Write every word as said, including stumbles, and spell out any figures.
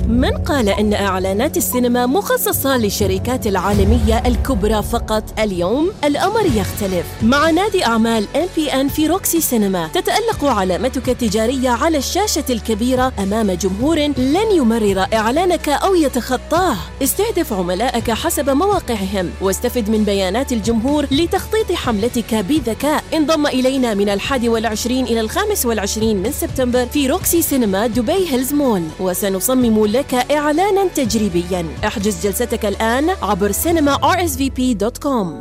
من قال إن إعلانات السينما مخصصة للشركات العالمية الكبرى فقط؟ اليوم الأمر يختلف. مع نادي أعمال إم بي إن في روكسي سينما تتألق علامتك التجارية على الشاشة الكبيرة أمام جمهور لن يمرر إعلانك أو يتخطاه. استهدف عملائك حسب مواقعهم واستفد من بيانات الجمهور لتخطيط حملتك بذكاء. انضم إلينا من الحادي والعشرين إلى الخامس والعشرين من سبتمبر في روكسي سينما دبي هيلز مول، وسنصمم لك إعلانا تجريبيا. احجز جلستك الآن عبر سينما آر إس في بي دوت كوم.